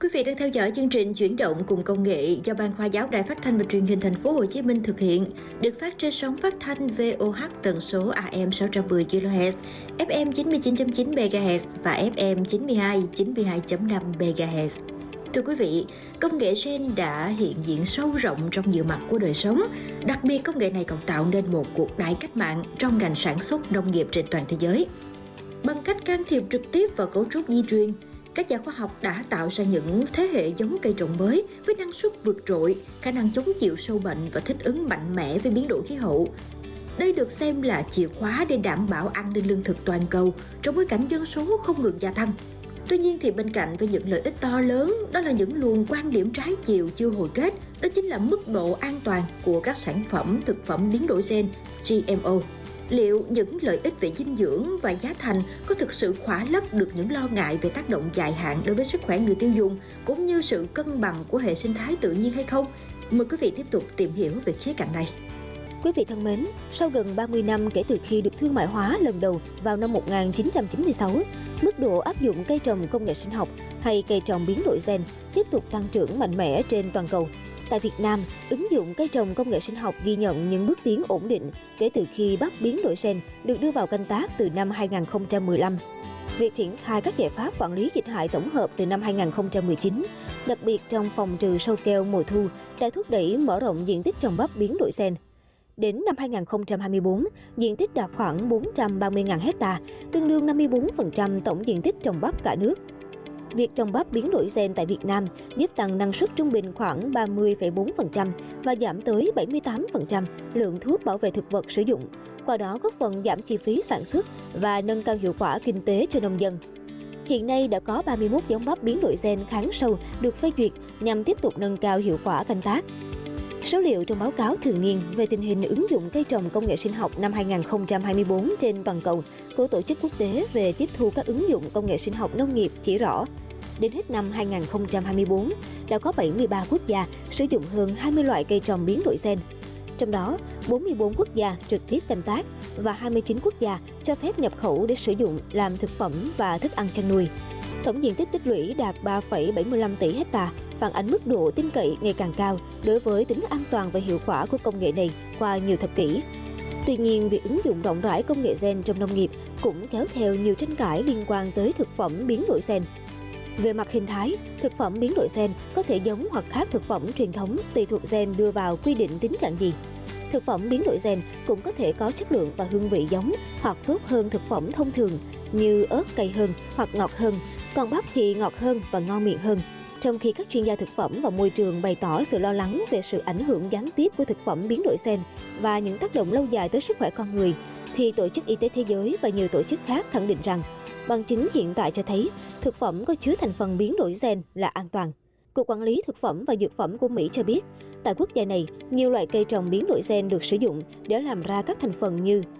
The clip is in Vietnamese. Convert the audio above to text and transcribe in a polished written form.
Quý vị đang theo dõi chương trình Chuyển động cùng công nghệ do Ban Khoa giáo Đài Phát thanh và Truyền hình Thành phố Hồ Chí Minh thực hiện, được phát trên sóng phát thanh VOH tần số AM 610 kHz, FM 99.9 MHz và FM 92.5 MHz. Thưa quý vị, công nghệ gen đã hiện diện sâu rộng trong nhiều mặt của đời sống. Đặc biệt, công nghệ này còn tạo nên một cuộc đại cách mạng trong ngành sản xuất nông nghiệp trên toàn thế giới. Bằng cách can thiệp trực tiếp vào cấu trúc di truyền, các nhà khoa học đã tạo ra những thế hệ giống cây trồng mới với năng suất vượt trội, khả năng chống chịu sâu bệnh và thích ứng mạnh mẽ với biến đổi khí hậu. Đây được xem là chìa khóa để đảm bảo an ninh lương thực toàn cầu trong bối cảnh dân số không ngừng gia tăng. Tuy nhiên thì bên cạnh với những lợi ích to lớn, đó là những luồng quan điểm trái chiều chưa hồi kết, đó chính là mức độ an toàn của các sản phẩm thực phẩm biến đổi gen GMO. Liệu những lợi ích về dinh dưỡng và giá thành có thực sự khỏa lấp được những lo ngại về tác động dài hạn đối với sức khỏe người tiêu dùng, cũng như sự cân bằng của hệ sinh thái tự nhiên hay không? Mời quý vị tiếp tục tìm hiểu về khía cạnh này. Quý vị thân mến, sau gần 30 năm kể từ khi được thương mại hóa lần đầu vào năm 1996, mức độ áp dụng cây trồng công nghệ sinh học hay cây trồng biến đổi gen tiếp tục tăng trưởng mạnh mẽ trên toàn cầu. Tại Việt Nam, ứng dụng cây trồng công nghệ sinh học ghi nhận những bước tiến ổn định kể từ khi bắp biến đổi gen được đưa vào canh tác từ năm 2015. Việc triển khai các giải pháp quản lý dịch hại tổng hợp từ năm 2019, đặc biệt trong phòng trừ sâu keo mùa thu, đã thúc đẩy mở rộng diện tích trồng bắp biến đổi gen. Đến năm 2024, diện tích đạt khoảng 430.000 hectare, tương đương 54% tổng diện tích trồng bắp cả nước. Việc trồng bắp biến đổi gen tại Việt Nam giúp tăng năng suất trung bình khoảng 30,4% và giảm tới 78% lượng thuốc bảo vệ thực vật sử dụng, qua đó góp phần giảm chi phí sản xuất và nâng cao hiệu quả kinh tế cho nông dân. Hiện nay đã có 31 giống bắp biến đổi gen kháng sâu được phê duyệt nhằm tiếp tục nâng cao hiệu quả canh tác. Số liệu trong báo cáo thường niên về tình hình ứng dụng cây trồng công nghệ sinh học năm 2024 trên toàn cầu của Tổ chức Quốc tế về tiếp thu các ứng dụng công nghệ sinh học nông nghiệp chỉ rõ, đến hết năm 2024, đã có 73 quốc gia sử dụng hơn 20 loại cây trồng biến đổi gen. Trong đó, 44 quốc gia trực tiếp canh tác và 29 quốc gia cho phép nhập khẩu để sử dụng làm thực phẩm và thức ăn chăn nuôi. Tổng diện tích tích lũy đạt 3,75 tỷ hectare, phản ánh mức độ tin cậy ngày càng cao đối với tính an toàn và hiệu quả của công nghệ này qua nhiều thập kỷ. Tuy nhiên, việc ứng dụng rộng rãi công nghệ gen trong nông nghiệp cũng kéo theo nhiều tranh cãi liên quan tới thực phẩm biến đổi gen. Về mặt hình thái, thực phẩm biến đổi gen có thể giống hoặc khác thực phẩm truyền thống tùy thuộc gen đưa vào quy định tính trạng gì. Thực phẩm biến đổi gen cũng có thể có chất lượng và hương vị giống hoặc tốt hơn thực phẩm thông thường như ớt cay hơn hoặc ngọt hơn, còn bắp thì ngọt hơn và ngon miệng hơn. Trong khi các chuyên gia thực phẩm và môi trường bày tỏ sự lo lắng về sự ảnh hưởng gián tiếp của thực phẩm biến đổi gen và những tác động lâu dài tới sức khỏe con người, thì Tổ chức Y tế Thế giới và nhiều tổ chức khác khẳng định rằng bằng chứng hiện tại cho thấy thực phẩm có chứa thành phần biến đổi gen là an toàn. Cục Quản lý Thực phẩm và Dược phẩm của Mỹ cho biết, tại quốc gia này, nhiều loại cây trồng biến đổi gen được sử dụng để làm ra các thành phần như